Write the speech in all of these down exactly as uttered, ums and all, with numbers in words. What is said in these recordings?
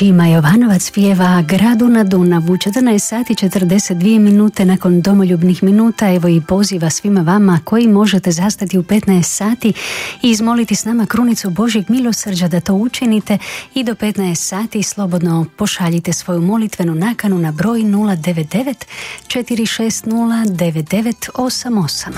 Šima Jovanovac pjeva Gradu na Dunavu. četrnaest sati četrdeset dvije minute nakon domoljubnih minuta. Evo i poziva svima vama koji možete zastati u petnaest sati i izmoliti s nama krunicu Božjeg milosrđa da to učinite, i do petnaest sati slobodno pošaljite svoju molitvenu nakanu na broj nula devet devet četiri šest nula devet devet osam osam.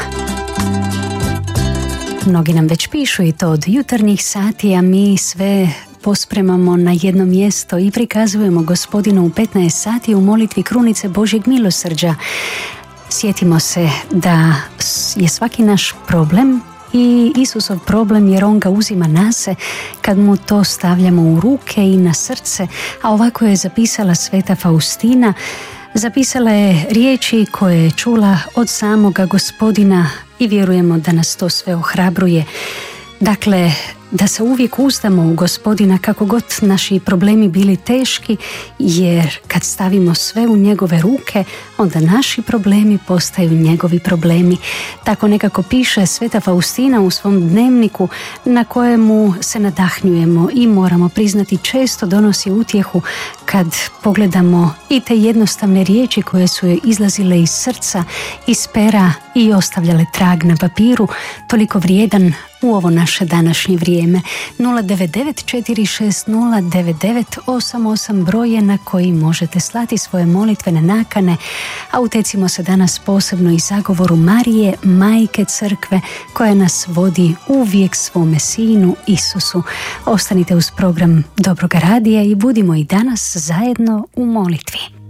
Mnogi nam već pišu i to od jutarnjih sati, a mi sve pospremamo na jedno mjesto i prikazujemo Gospodinu u petnaest sati u molitvi krunice Božjeg milosrđa. Sjetimo se da je svaki naš problem i Isusov problem, jer on ga uzima na se kad mu to stavljamo u ruke i na srce, a ovako je zapisala sveta Faustina. Zapisala je riječi koje je čula od samoga Gospodina i vjerujemo da nas to sve ohrabruje. Dakle, da se uvijek uzdamo u Gospodina kako god naši problemi bili teški, jer kad stavimo sve u njegove ruke, onda naši problemi postaju njegovi problemi. Tako nekako piše sveta Faustina u svom dnevniku, na kojemu se nadahnjujemo i moramo priznati često donosi utjehu kad pogledamo i te jednostavne riječi koje su joj izlazile iz srca, iz pera i ostavljale trag na papiru, toliko vrijedan u ovo naše današnje vrijeme. Nula devet devet četiri šest nula devet devet osam osam broje na koji možete slati svoje molitvene nakane, a utecimo se danas posebno i zagovoru Marije, majke crkve, koja nas vodi uvijek svome sinu Isusu. Ostanite uz program Dobroga radija i budimo i danas zajedno u molitvi.